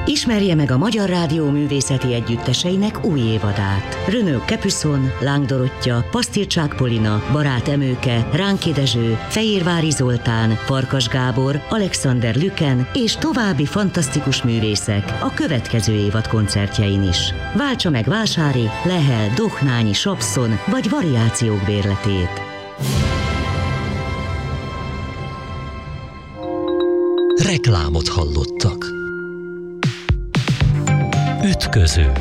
Ismerje meg a Magyar Rádió művészeti együtteseinek új évadát. Renaud Capuçon, Láng Dorottya, Pasztircsák Polina, Barát Emőke, Ránki Dezső, Fejérvári Zoltán, Farkas Gábor, Alexander Lüken és további fantasztikus művészek a következő évad koncertjein is. Váltsa meg Vásári, Lehel, Dohnányi, Sapszon vagy variációk bérletét. Reklámot hallottak. Ütköző.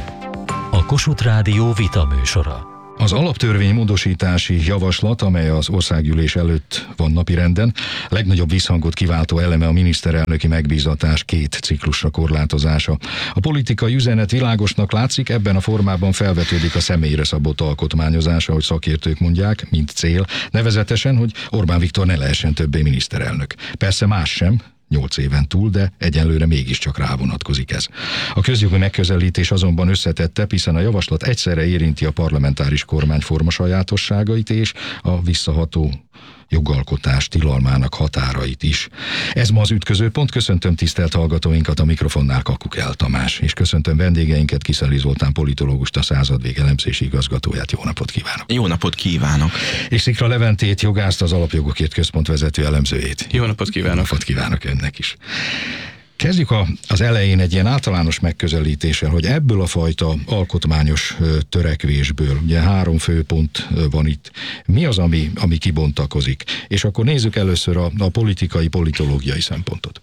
A Kossuth Rádió vitaműsora. Az alaptörvény módosítási javaslat, amely az országgyűlés előtt van napirenden, legnagyobb visszhangot kiváltó eleme a miniszterelnöki megbízatás 2 ciklusra korlátozása. A politikai üzenet világosnak látszik, ebben a formában felvetődik a személyre szabott alkotmányozás, ahogy szakértők mondják, mint cél, nevezetesen, hogy Orbán Viktor ne lehessen többé miniszterelnök. Persze más sem, 8 éven túl, de egyenlőre mégiscsak rávonatkozik ez. A közjogi megközelítés azonban összetettebb, hiszen a javaslat egyszerre érinti a parlamentáris kormányforma sajátosságait és a visszaható jogalkotás tilalmának határait is. Ez ma az ütközőpont. Köszöntöm tisztelt hallgatóinkat, a mikrofonnál Kakukell Tamás, és köszöntöm vendégeinket, Kiszeli Zoltán politológust, a Századvég elemzési igazgatóját. Jó napot kívánok! Jó napot kívánok! És Szikra Leventét, jogászt, az Alapjogokért Központ vezető elemzőjét. Jó napot kívánok! Jó napot kívánok önnek is! Kezdjük az elején egy ilyen általános megközelítéssel, hogy ebből a fajta alkotmányos törekvésből, ugye 3 főpont van itt, mi az, ami kibontakozik? És akkor nézzük először a politikai, politológiai szempontot.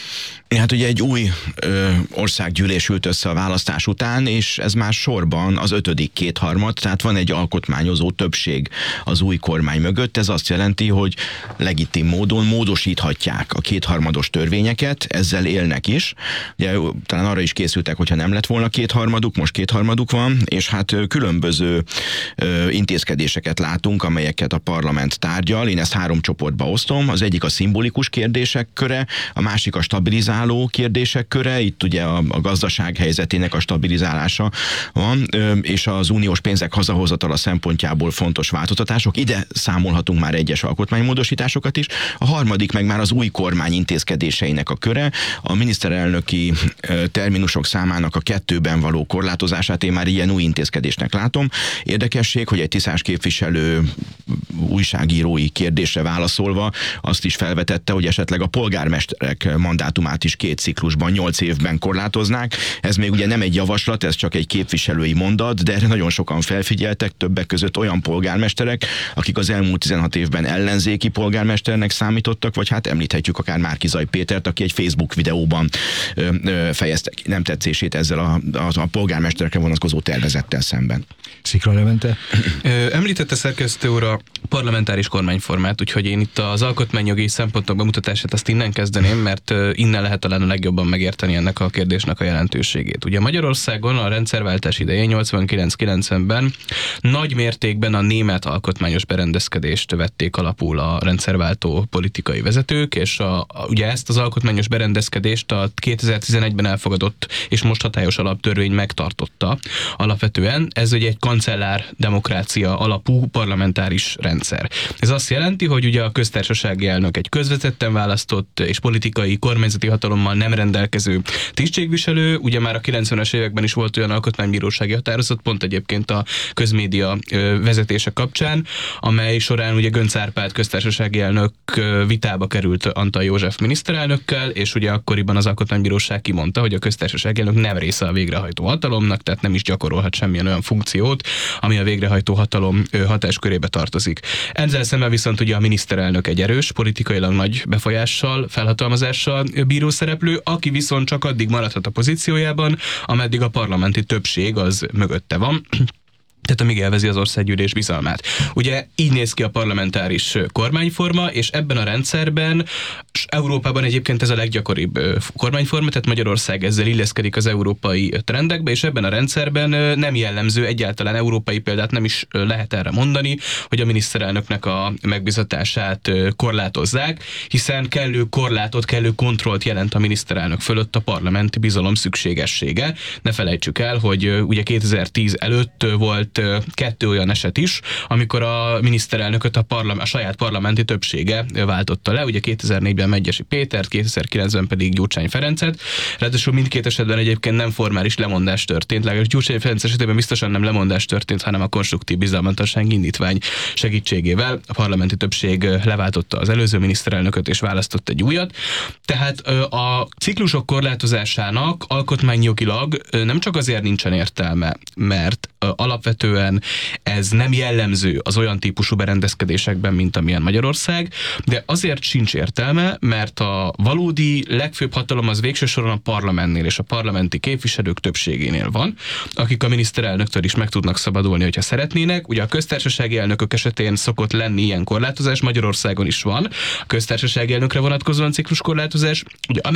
Hát ugye egy új országgyűlés ült össze a választás után, és ez már sorban az 5. kétharmad, tehát van egy alkotmányozó többség az új kormány mögött. Ez azt jelenti, hogy legitim módon módosíthatják a kétharmados törvényeket, ezzel élnek is. Ugye, talán arra is készültek, hogyha nem lett volna kétharmaduk, most kétharmaduk van, és hát különböző intézkedéseket látunk, amelyeket a parlament tárgyal. Én ezt 3 csoportba osztom. Az egyik a szimbolikus kérdések köre, a másik a stabilizáló kérdések köre, itt ugye a gazdaság helyzetének a stabilizálása van, és az uniós pénzek hazahozatala szempontjából fontos változtatások. Ide számolhatunk már egyes alkotmánymódosításokat is. A harmadik meg már az új kormány intézkedéseinek a köre, a miniszterelnöki terminusok számának a 2-ben való korlátozását én már ilyen új intézkedésnek látom. Érdekesség, hogy egy tisztás képviselő újságírói kérdésre válaszolva azt is felvetette, hogy esetleg a polgármesterek mandátumát is 2 ciklusban, 8 évben korlátoznák. Ez még ugye nem egy javaslat, ez csak egy képviselői mondat, de erre nagyon sokan felfigyeltek, többek között olyan polgármesterek, akik az elmúlt 16 évben ellenzéki polgármesternek számítottak, vagy hát említhetjük akár Márki-Zay Pétert, aki egy Facebook videóban fejezte ki nem tetszését ezzel a polgármesterekre vonatkozó tervezettel szemben. Szikra Levente? Említette szerkesztő úr a parlamentáris kormányformát, úgyhogy én itt az alkotmányjogi szempontok bemutatását azt innen kezdeném, mert innen lehet talán a legjobban megérteni ennek a kérdésnek a jelentőségét. Ugye Magyarországon a rendszerváltás idején 89-90-ben nagy mértékben a német alkotmányos berendezkedést vették alapul a rendszerváltó politikai vezetők, és ugye ezt az alkotmányos berendezkedést a 2011-ben elfogadott és most hatályos alaptörvény megtartotta. Alapvetően ez ugye egy kancellár demokrácia alapú parlamentáris rendszer. Ez azt jelenti, hogy ugye a köztársasági elnök egy közvetetten választott és politikai kormányzati hatalommal nem rendelkező tisztségviselő. Ugye már a 90-es években is volt olyan alkotmánybírósági határozat, pont egyébként a közmédia vezetése kapcsán, amely során ugye Göncz Árpád köztársasági elnök vitába került Antall József miniszterelnökkel, és ugye akkoriban az alkotmánybíróság kimondta, hogy a köztársasági elnök nem része a végrehajtó hatalomnak, tehát nem is gyakorolhat semmilyen olyan funkciót, ami a végrehajtó hatalom hatáskörébe tartozik. Ezzel szemben viszont ugye a miniszterelnök egy erős, politikailag nagy befolyással, felhatalmazással bíró szereplő, aki viszont csak addig maradhat a pozíciójában, ameddig a parlamenti többség az mögötte van. Tehát amíg élvezi az országgyűlés bizalmát. Ugye így néz ki a parlamentáris kormányforma, és ebben a rendszerben, Európában egyébként ez a leggyakoribb kormányforma, tehát Magyarország ezzel illeszkedik az európai trendekbe, és ebben a rendszerben nem jellemző, egyáltalán európai példát nem is lehet erre mondani, hogy a miniszterelnöknek a megbízatását korlátozzák, hiszen kellő korlátot, kellő kontrollt jelent a miniszterelnök fölött a parlamenti bizalom szükségessége. Ne felejtsük el, hogy ugye 2010 előtt volt 2 olyan eset is, amikor a miniszterelnököt a saját parlamenti többsége váltotta le. Ugye 2004-ben Megyesi Pétert, 2009-ben pedig Gyurcsány Ferencet. Ráadásul mindkét esetben egyébként nem formális lemondás történt, legalábbis Gyurcsány Ferenc esetében biztosan nem lemondás történt, hanem a konstruktív bizalmatlansági indítvány segítségével a parlamenti többség leváltotta az előző miniszterelnököt és választott egy újat. Tehát a ciklusok korlátozásának alkotmányjogilag nem csak azért nincsen értelme, mert alapvetően ez nem jellemző az olyan típusú berendezkedésekben, mint amilyen Magyarország, de azért sincs értelme, mert a valódi legfőbb hatalom az végső soron a parlamentnél és a parlamenti képviselők többségénél van, akik a miniszterelnöktől is meg tudnak szabadulni, hogyha szeretnének. Ugye a köztársasági elnökök esetén szokott lenni ilyen korlátozás, Magyarországon is van a köztársasági elnökre vonatkozóan cikluskorlátozás. Ugye